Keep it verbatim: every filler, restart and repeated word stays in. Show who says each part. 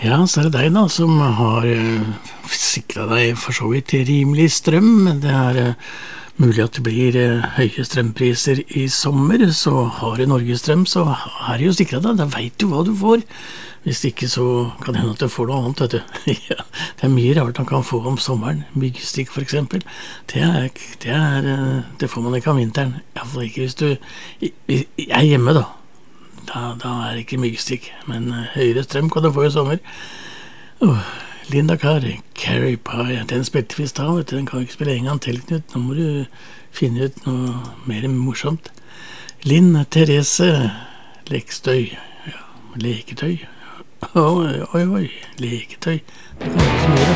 Speaker 1: Ja, så er det deg da, som har uh, sikret deg for så vidt rimelig strøm. Det er uh, mulig at det blir uh, høye strømpriser i sommer, så har du Norgestrøm, så er det jo sikret deg. Da vet du hva du får. Hvis ikke så kan det hende at du får noe annet, vet du. Ja, det er mye rart man kan få om sommeren. Myggstikk for eksempel. Det, er, det, er, uh, det får man ikke om vinteren. I hvert fall ikke hvis du jeg er hjemme da. Da, da er det ikke myggstikk, men uh, høyere strøm kan du få i sommer. Oh, Linda Carr, Carrie Pie, den spilte vi i stad, vet du, den kan vi ikke spille en gang til, Knut. Nå må du finne ut noe mer morsomt. Linn Therese Lekstøy, ja, leketøy. Oi, oi, oi, leketøy. Det kan ikke så mye.